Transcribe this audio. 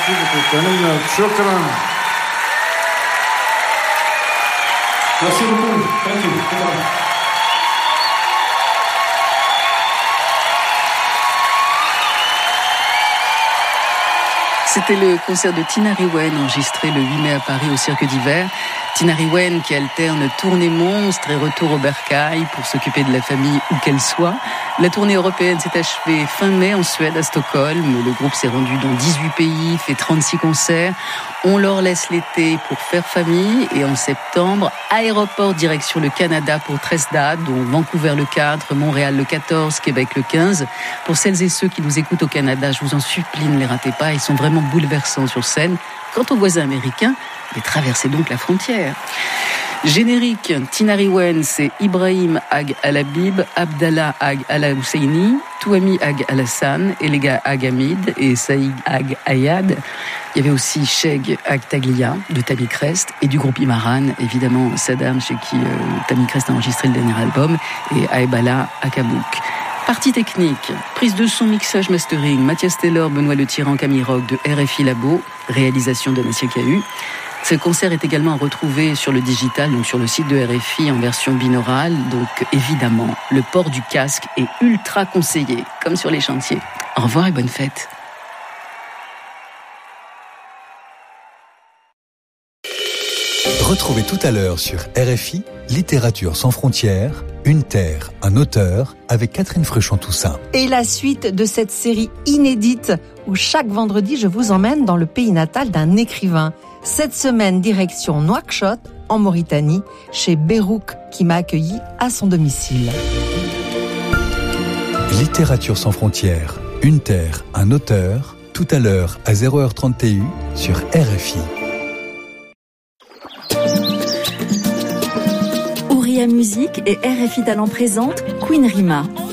Merci beaucoup. Thank you. C'était le concert de Tina Riwen, enregistré le 8 mai à Paris au Cirque d'Hiver. Tina Riwen qui alterne tournée monstre et retour au bercail pour s'occuper de la famille où qu'elle soit. La tournée européenne s'est achevée fin mai en Suède, à Stockholm. Le groupe s'est rendu dans 18 pays, fait 36 concerts. On leur laisse l'été pour faire famille et en septembre, aéroport direction le Canada pour 13 dates, dont Vancouver le 4, Montréal le 14, Québec le 15. Pour celles et ceux qui nous écoutent au Canada, je vous en supplie, ne les ratez pas, ils sont vraiment bouleversants sur scène. Quant aux voisins américains, traversez donc la frontière. Générique, Tina Riwen, c'est Ibrahim Ag Al-Habib, Abdallah Ag Al-Husseini, Touami Ag Al-Hassan, Elega Ag Hamid et Saïd Ag Ayad. Il y avait aussi Sheg Ag Taglia de Tammy Crest et du groupe Imaran, évidemment Saddam chez qui Tammy Crest a enregistré le dernier album, et Aebala Akabouk. Partie technique, prise de son, mixage, mastering, Mathias Taylor, Benoît Le Tyran, Camille Rock de RFI Labo, réalisation de Nassia Cahu. Ce concert est également retrouvé sur le digital, donc sur le site de RFI en version binaurale. Donc évidemment, le port du casque est ultra conseillé, comme sur les chantiers. Au revoir et bonne fête. Retrouvez tout à l'heure sur RFI Littérature sans frontières, une terre, un auteur, avec Catherine Fruchon-Toussaint. Et la suite de cette série inédite où chaque vendredi je vous emmène dans le pays natal d'un écrivain. Cette semaine, direction Nouakchott, en Mauritanie, chez Berouk, qui m'a accueilli à son domicile. Littérature sans frontières, une terre, un auteur, tout à l'heure à 0h30 TU sur RFI. Ouria Musique et RFI Talent présente Queen Rima.